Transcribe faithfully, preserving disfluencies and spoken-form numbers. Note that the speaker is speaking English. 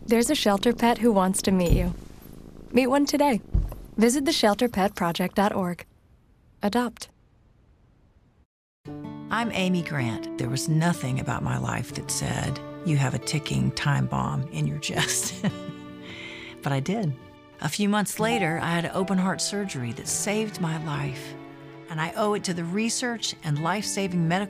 There's a shelter pet who wants to meet you. Meet one today. Visit the shelter pet project dot org. Adopt. I'm Amy Grant. There was nothing about my life that said, you have a ticking time bomb in your chest. But I did. A few months later, I had open heart surgery that saved my life. And I owe it to the research and life-saving medical